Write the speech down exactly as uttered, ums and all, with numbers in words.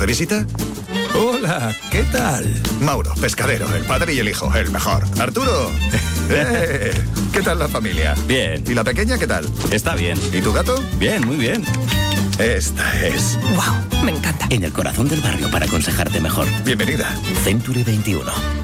de visita? Hola, ¿qué tal? Mauro, pescadero, el padre y el hijo, el mejor. Arturo, eh, ¿qué tal la familia? Bien. ¿Y la pequeña qué tal? Está bien. ¿Y tu gato? Bien, muy bien. Esta es... ¡Wow! Me encanta. En el corazón del barrio para aconsejarte mejor. Bienvenida. Century veintiuno.